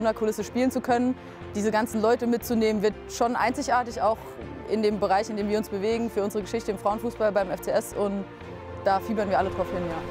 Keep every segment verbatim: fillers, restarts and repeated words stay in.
der Kulisse spielen zu können, diese ganzen Leute mitzunehmen, wird schon einzigartig, auch in dem Bereich, in dem wir uns bewegen, für unsere Geschichte im Frauenfußball beim F C S. Und da fiebern wir alle drauf hin, ja.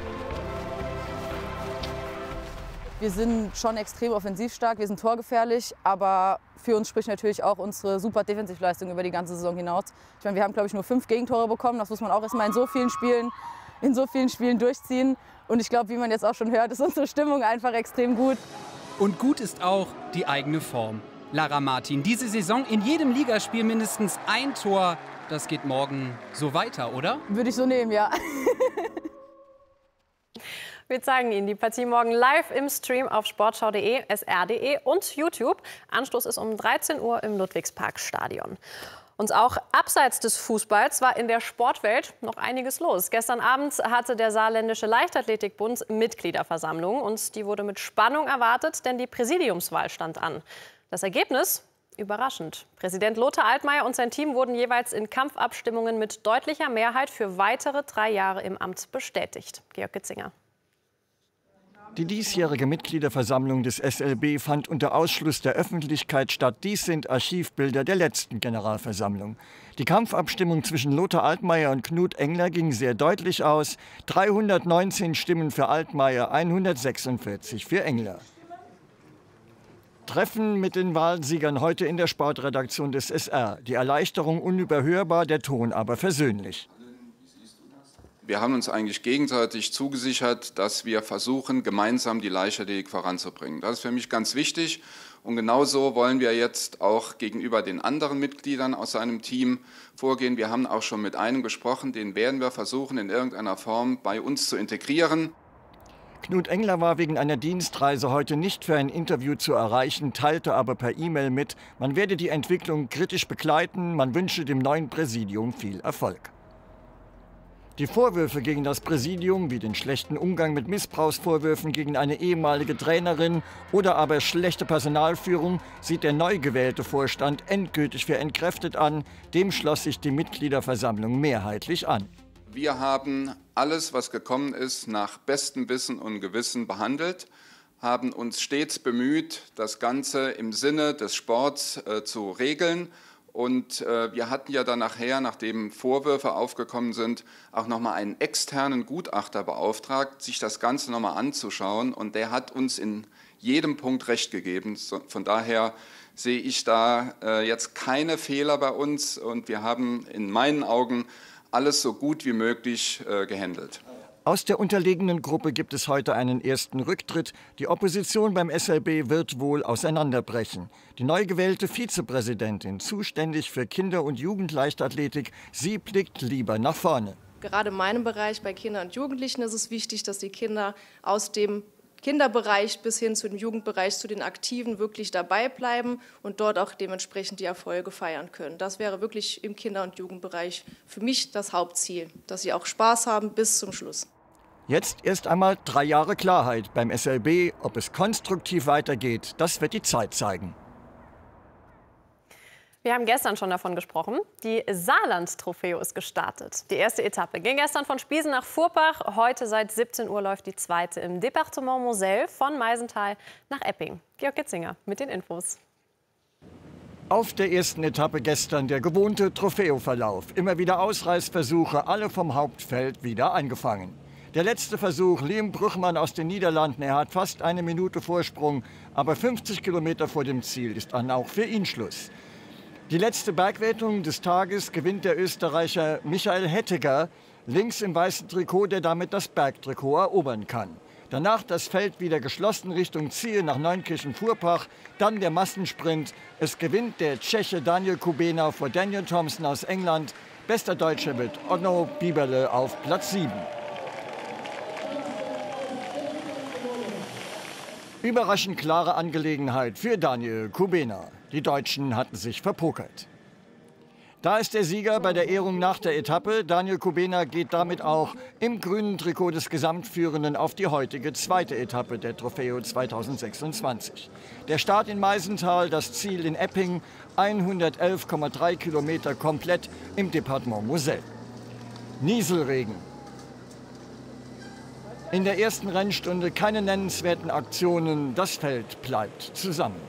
Wir sind schon extrem offensiv stark, wir sind torgefährlich, aber für uns spricht natürlich auch unsere super Defensivleistung über die ganze Saison hinaus. Ich meine, wir haben, glaube ich, nur fünf Gegentore bekommen, das muss man auch erstmal in so vielen Spielen, in so vielen Spielen durchziehen. Und ich glaube, wie man jetzt auch schon hört, ist unsere Stimmung einfach extrem gut. Und gut ist auch die eigene Form. Lara Martin, diese Saison in jedem Ligaspiel mindestens ein Tor. Das geht morgen so weiter, oder? Würde ich so nehmen, ja. Wir zeigen Ihnen die Partie morgen live im Stream auf sportschau punkt de, S R punkt de und YouTube. Anstoß ist um dreizehn Uhr im Ludwigsparkstadion. Und auch abseits des Fußballs war in der Sportwelt noch einiges los. Gestern Abend hatte der Saarländische Leichtathletikbund Mitgliederversammlung und die wurde mit Spannung erwartet, denn die Präsidiumswahl stand an. Das Ergebnis? Überraschend. Präsident Lothar Altmaier und sein Team wurden jeweils in Kampfabstimmungen mit deutlicher Mehrheit für weitere drei Jahre im Amt bestätigt. Georg Gitzinger. Die diesjährige Mitgliederversammlung des S L B fand unter Ausschluss der Öffentlichkeit statt. Dies sind Archivbilder der letzten Generalversammlung. Die Kampfabstimmung zwischen Lothar Altmaier und Knut Engler ging sehr deutlich aus. dreihundertneunzehn Stimmen für Altmaier, hundertsechsundvierzig für Engler. Treffen mit den Wahlsiegern heute in der Sportredaktion des S R. Die Erleichterung unüberhörbar, der Ton aber versöhnlich. Wir haben uns eigentlich gegenseitig zugesichert, dass wir versuchen, gemeinsam die Leichtathletik voranzubringen. Das ist für mich ganz wichtig. Und genauso wollen wir jetzt auch gegenüber den anderen Mitgliedern aus seinem Team vorgehen. Wir haben auch schon mit einem gesprochen, den werden wir versuchen, in irgendeiner Form bei uns zu integrieren. Knut Engler war wegen einer Dienstreise heute nicht für ein Interview zu erreichen, teilte aber per E-Mail mit, man werde die Entwicklung kritisch begleiten, man wünsche dem neuen Präsidium viel Erfolg. Die Vorwürfe gegen das Präsidium, wie den schlechten Umgang mit Missbrauchsvorwürfen gegen eine ehemalige Trainerin oder aber schlechte Personalführung, sieht der neu gewählte Vorstand endgültig für entkräftet an. Dem schloss sich die Mitgliederversammlung mehrheitlich an. Wir haben alles, was gekommen ist, nach bestem Wissen und Gewissen behandelt, haben uns stets bemüht, das Ganze im Sinne des Sports äh, zu regeln. Und äh, wir hatten ja dann nachher, nachdem Vorwürfe aufgekommen sind, auch nochmal einen externen Gutachter beauftragt, sich das Ganze nochmal anzuschauen. Und der hat uns in jedem Punkt recht gegeben. So, von daher sehe ich da äh, jetzt keine Fehler bei uns. Und wir haben in meinen Augen alles so gut wie möglich äh, gehandelt. Aus der unterlegenen Gruppe gibt es heute einen ersten Rücktritt. Die Opposition beim S L B wird wohl auseinanderbrechen. Die neu gewählte Vizepräsidentin, zuständig für Kinder- und Jugendleichtathletik, sie blickt lieber nach vorne. Gerade in meinem Bereich bei Kindern und Jugendlichen ist es wichtig, dass die Kinder aus dem Kinderbereich bis hin zu dem Jugendbereich, zu den Aktiven wirklich dabei bleiben und dort auch dementsprechend die Erfolge feiern können. Das wäre wirklich im Kinder- und Jugendbereich für mich das Hauptziel, dass sie auch Spaß haben bis zum Schluss. Jetzt erst einmal drei Jahre Klarheit beim S L B. Ob es konstruktiv weitergeht, das wird die Zeit zeigen. Wir haben gestern schon davon gesprochen. Die Saarland-Trofeo ist gestartet. Die erste Etappe ging gestern von Spiesen nach Furbach. Heute seit siebzehn Uhr läuft die zweite im Departement Moselle von Meisenthal nach Epping. Georg Gitzinger mit den Infos. Auf der ersten Etappe gestern der gewohnte Trofeo-Verlauf. Immer wieder Ausreißversuche, alle vom Hauptfeld wieder eingefangen. Der letzte Versuch, Liam Brüchmann aus den Niederlanden. Er hat fast eine Minute Vorsprung, aber fünfzig Kilometer vor dem Ziel ist dann auch für ihn Schluss. Die letzte Bergwertung des Tages gewinnt der Österreicher Michael Hettiger, links im weißen Trikot, der damit das Bergtrikot erobern kann. Danach das Feld wieder geschlossen Richtung Ziel nach Neunkirchen-Furbach, dann der Massensprint. Es gewinnt der Tscheche Daniel Kubena vor Daniel Thompson aus England. Bester Deutscher wird Onno Bieberle auf Platz sieben. Überraschend klare Angelegenheit für Daniel Kubena. Die Deutschen hatten sich verpokert. Da ist der Sieger bei der Ehrung nach der Etappe. Daniel Kubena geht damit auch im grünen Trikot des Gesamtführenden auf die heutige zweite Etappe der Trofeo zweitausendsechsundzwanzig. Der Start in Meisenthal, das Ziel in Epping, hundertelf Komma drei Kilometer komplett im Departement Moselle. Nieselregen. In der ersten Rennstunde keine nennenswerten Aktionen. Das Feld bleibt zusammen.